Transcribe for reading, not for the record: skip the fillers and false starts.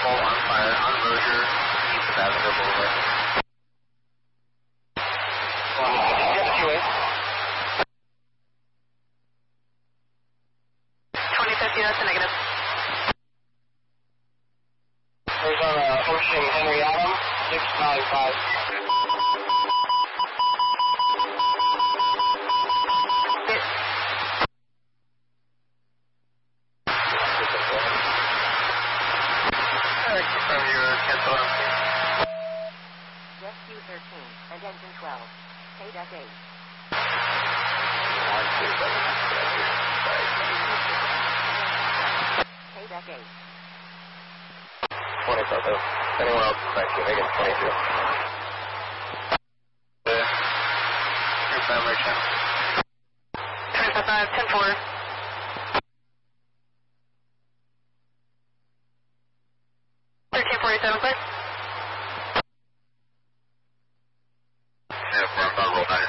vehicle on fire on Mosier, east of Avondale Boulevard. 2050, that's a negative. There's on Ocean Henry Adams, 695. Confirm your cancel on Rescue 13 and engine 12. KDEC 8. KDEC 8. 20 Photo. Anyone else correct you? Megan 22. Your primary channel. 25, 10-4. 1347, clear. Yeah, 4 on roll 9.